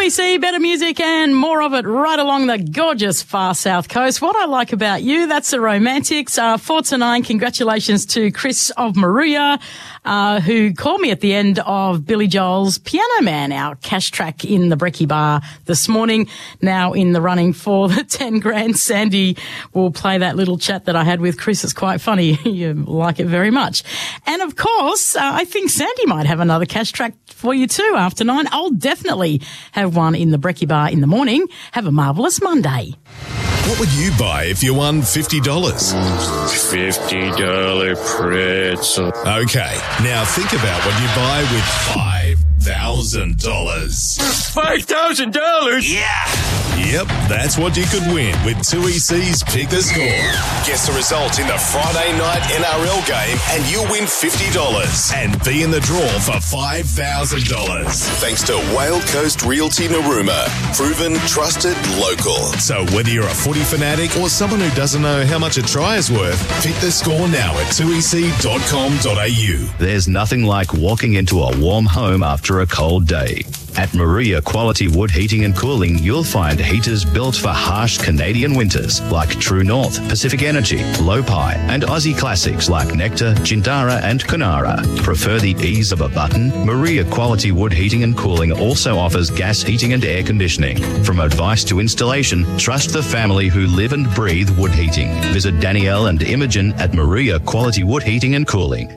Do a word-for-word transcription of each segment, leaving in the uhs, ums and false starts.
E C, better music and more of it right along the gorgeous far south coast. What I like about you, that's the Romantics. Uh, four to nine, congratulations to Chris of Maruya, uh, who called me at the end of Billy Joel's Piano Man, our cash track in the Brekkie Bar this morning. Now in the running for the ten grand. Sandy will play that little chat that I had with Chris. It's quite funny. You like it very much. And of course, uh, I think Sandy might have another cash track for you too after nine. I'll definitely have one in the Brekkie Bar in the morning. Have a marvellous Monday. What would you buy if you won fifty dollars? fifty dollars pretzel. Okay, now think about what you buy with five thousand dollars. five thousand dollars? Yeah! Yep, that's what you could win with two E C's Pick the Score. Guess the result in the Friday night N R L game and you'll win fifty dollars and be in the draw for five thousand dollars. Thanks to Whale Coast Realty Narooma. Proven, trusted, local. So whether you're a footy fanatic or someone who doesn't know how much a try is worth, pick the score now at two e c dot com dot a u. There's nothing like walking into a warm home after a cold day. At Maria Quality Wood Heating and Cooling, you'll find heaters built for harsh Canadian winters like True North, Pacific Energy, Lopi, and Aussie classics like Nectar, Jindara, and Kunara. Prefer the ease of a button? Maria Quality Wood Heating and Cooling also offers gas heating and air conditioning. From advice to installation, trust the family who live and breathe wood heating. Visit Danielle and Imogen at Maria Quality Wood Heating and Cooling.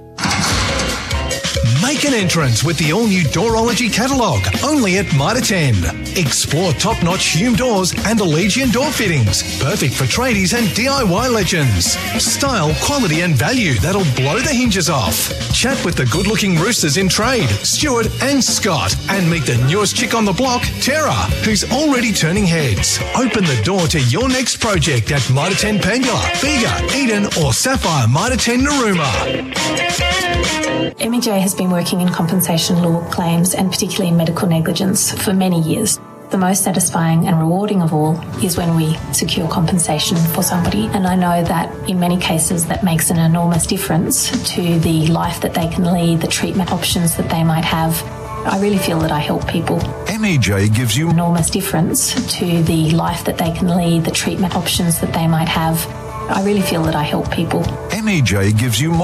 Make an entrance with the all-new Doorology catalogue, only at Mitre ten. Explore top-notch Hume doors and Allegiant door fittings, perfect for tradies and D I Y legends. Style, quality and value that'll blow the hinges off. Chat with the good-looking roosters in trade, Stuart and Scott, and meet the newest chick on the block, Tara, who's already turning heads. Open the door to your next project at Mitre ten Pangula, Bega, Eden or Sapphire Mitre ten Narooma. M E J has been working in compensation law claims and particularly in medical negligence for many years. The most satisfying and rewarding of all is when we secure compensation for somebody, and I know that in many cases that makes an enormous difference to the life that they can lead, the treatment options that they might have. I really feel that I help people. M E J gives you enormous difference to the life that they can lead, the treatment options that they might have. I really feel that I help people. M E J gives you more